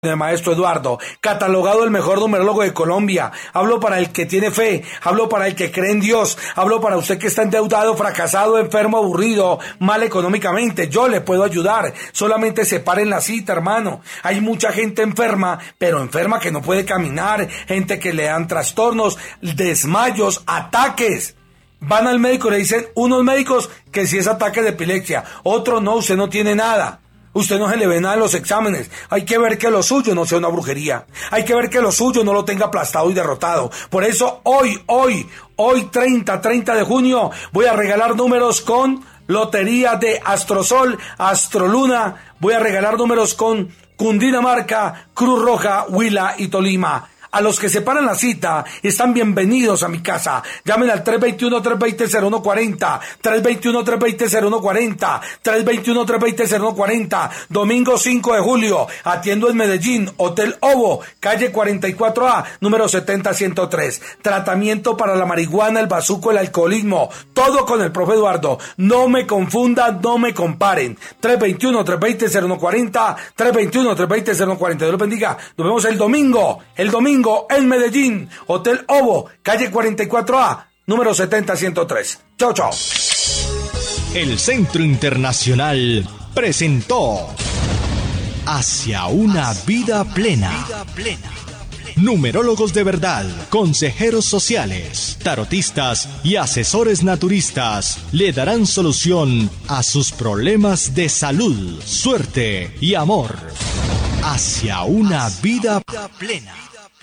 El maestro Eduardo, catalogado el mejor numerólogo de Colombia. Hablo para el que tiene fe, hablo para el que cree en Dios, hablo para usted que está endeudado, fracasado, enfermo, aburrido, mal económicamente. Yo le puedo ayudar, solamente separen la cita, hermano. Hay mucha gente enferma, pero enferma que no puede caminar, gente que le dan trastornos, desmayos, ataques. Van al médico y le dicen unos médicos que si es ataque de epilepsia, otros no, usted no tiene nada. Usted no se le ve nada en los exámenes. Hay que ver que lo suyo no sea una brujería. Hay que ver que lo suyo no lo tenga aplastado y derrotado. Por eso hoy 30 de junio, voy a regalar números con Lotería de Astrosol, Astroluna. Voy a regalar números con Cundinamarca, Cruz Roja, Huila y Tolima. A los que separan la cita, están bienvenidos a mi casa. Llamen al 321-320-0140, 321-320-0140, 321-320-0140. Domingo 5 de julio, atiendo en Medellín, Hotel Ovo, calle 44A, número 70103. Tratamiento para la marihuana, el bazuco, el alcoholismo, todo con el profe Eduardo. No me confundan, no me comparen. 321-320-0140, 321-320-0140. Dios los bendiga. Nos vemos el domingo en Medellín, Hotel Ovo, calle 44A, número 70103. Chao, chao. El Centro Internacional presentó Hacia una vida plena. Numerólogos de verdad, consejeros sociales, tarotistas y asesores naturistas le darán solución a sus problemas de salud, suerte y amor. Hacia una vida plena.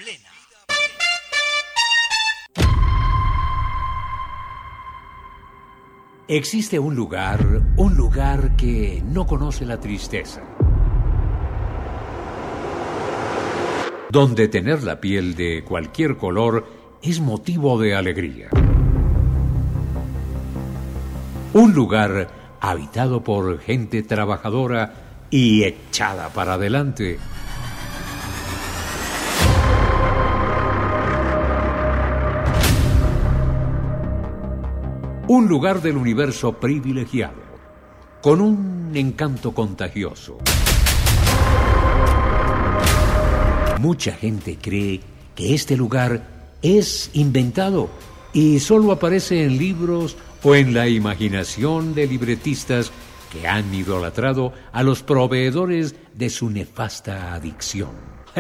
Existe un lugar que no conoce la tristeza, donde tener la piel de cualquier color es motivo de alegría. Un lugar habitado por gente trabajadora y echada para adelante. Un lugar del universo privilegiado, con un encanto contagioso. Mucha gente cree que este lugar es inventado y solo aparece en libros o en la imaginación de libretistas que han idolatrado a los proveedores de su nefasta adicción.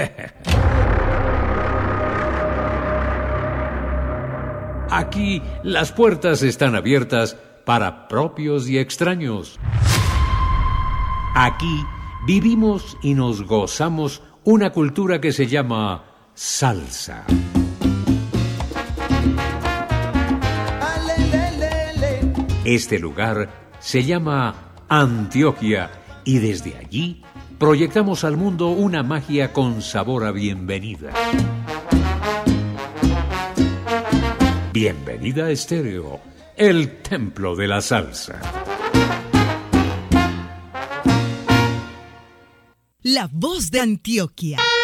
Aquí las puertas están abiertas para propios y extraños. Aquí vivimos y nos gozamos una cultura que se llama salsa. Este lugar se llama Antioquia y desde allí proyectamos al mundo una magia con sabor a bienvenida. Bienvenida a Estéreo, el templo de la salsa. La voz de Antioquia.